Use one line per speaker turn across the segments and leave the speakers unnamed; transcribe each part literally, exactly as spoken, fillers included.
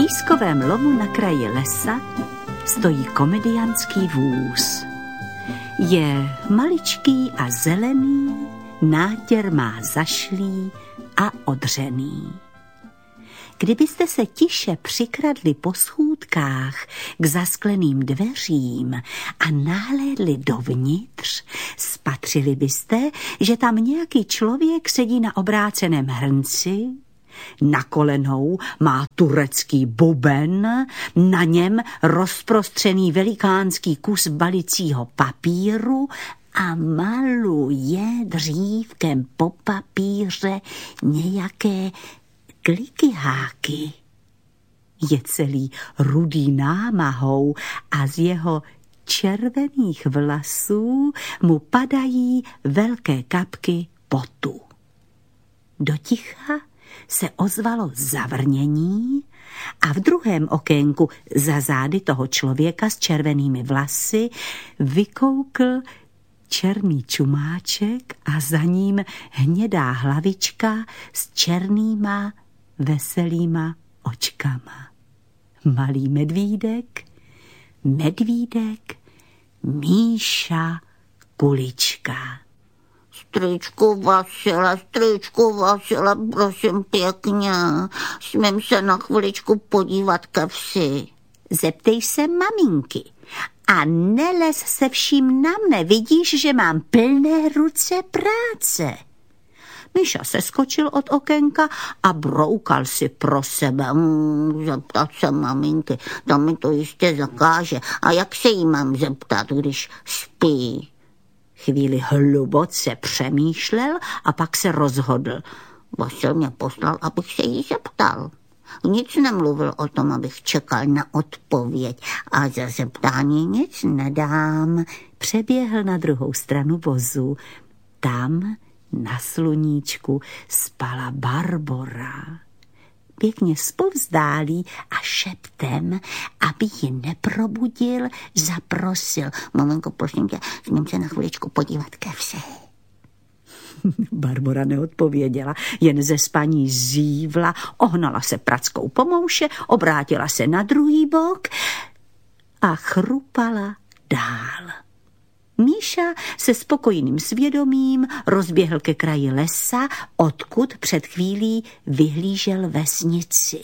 pískovém lomu na kraji lesa stojí komediantský vůz. Je maličký a zelený, nátěr má zašlý a odřený. Kdybyste se tiše přikradli po schůdkách k zaskleným dveřím a nahlédli dovnitř, spatřili byste, že tam nějaký člověk sedí na obráceném hrnci, na kolenou má turecký buben, na něm rozprostřený velikánský kus balicího papíru a maluje dřívkem po papíře nějaké klikyháky. Je celý rudý námahou a z jeho červených vlasů mu padají velké kapky potu. Do ticha se ozvalo zavrnění a v druhém okénku za zády toho člověka s červenými vlasy vykoukl černý čumáček a za ním hnědá hlavička s černýma veselýma očkama. Malý medvídek, medvídek, Míša Kulička.
Strýčku Vasile, strýčku Vasile, prosím pěkně, smím se na chviličku podívat ke vsi.
Zeptej se maminky a nelez se vším na mne, vidíš, že mám plné ruce práce. Míša se skočil od okénka a broukal si pro sebe.
Hmm, zeptat se maminky, tam mi to jistě zakáže. A jak se jí mám zeptat, když spí?
Chvíli hluboce přemýšlel a pak se rozhodl.
Vasil mě poslal, abych se jí zeptal. Nic nemluvil o tom, abych čekal na odpověď a za zeptání nic nedám.
Přeběhl na druhou stranu vozu. Tam na sluníčku spala Barbora. Pěkně zpovzdálí a šeptem, aby ji neprobudil, zaprosil.
Maminko, prosím tě, smím se na chviličku podívat ke vsi.
Barbora neodpověděla, jen ze spaní zívla, ohnala se prackou pomouše, obrátila se na druhý bok a chrupala dál. Míša se spokojným svědomím rozběhl ke kraji lesa, odkud před chvílí vyhlížel vesnici.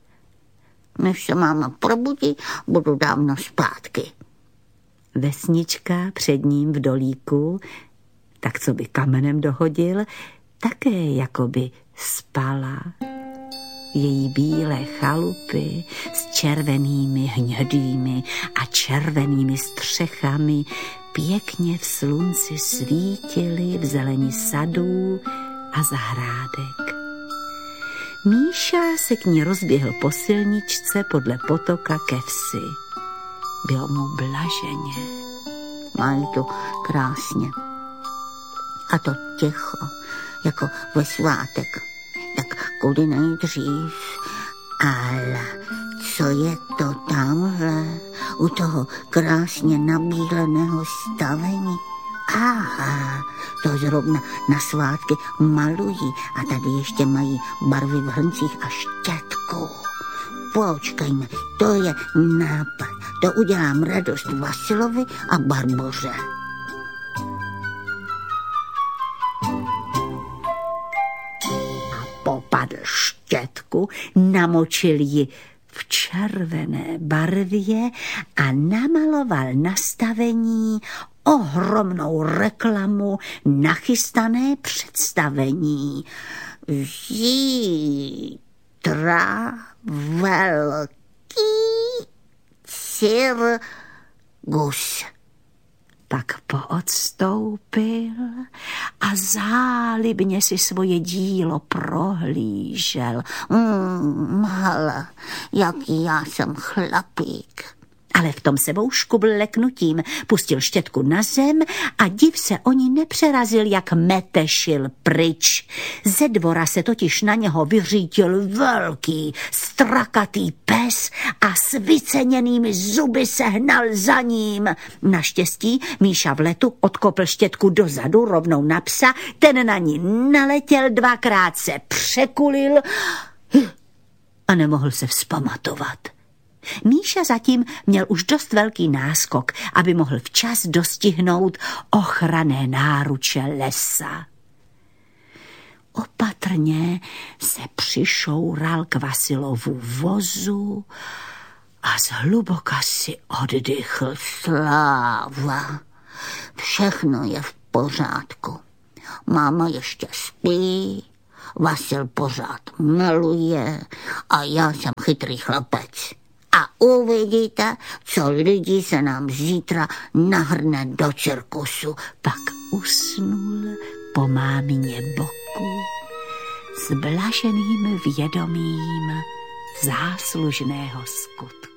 Než se máma probudí, budu dávno zpátky.
Vesnička před ním v dolíku, tak co by kamenem dohodil, také jakoby spala. Její bílé chalupy s červenými, hnědými a červenými střechami pěkně v slunci svítily v zeleni sadů a zahrádek. Míša se k ní rozběhl po silničce podle potoka ke vsi. Bylo mu blaženě.
Mají to krásně. A to ticho, jako ve svátek. Tak kudy nejdřív, ale co je to tamhle u toho krásně nabíleného stavení? Aha, to zrovna na svátky malují a tady ještě mají barvy v hrncích a štětku. Počkejme, to je nápad. To udělám radost Vasilovi a Barboře.
Popadl štětku, namočil ji v červené barvě a namaloval na stavení ohromnou reklamu na chystané představení. Zítra velký cirkus. Pak poodstoupil a zálibně si svoje dílo prohlížel.
Mm, hele, jaký já jsem chlapík.
Ale v tom sebou škubl leknutím, pustil štětku na zem a div se o ní nepřerazil, jak metešil pryč. Ze dvora se totiž na něho vyřítil velký, strakatý pes a s vyceněnými zuby se hnal za ním. Naštěstí Míša v letu odkopl štětku dozadu rovnou na psa, ten na ní naletěl, dvakrát se překulil a nemohl se vzpamatovat. Míša zatím měl už dost velký náskok, aby mohl včas dostihnout ochranné náruče lesa. Opatrně se přišoural k Vasilovu vozu a zhluboka si oddychl.
Sláva, všechno je v pořádku. Máma ještě spí, Vasil pořád miluje a já jsem chytrý chlapec. A uvidíte, co lidí se nám zítra nahrne do cirkusu.
Pak usnul po mámině boku s blaženým vědomím záslužného skutku.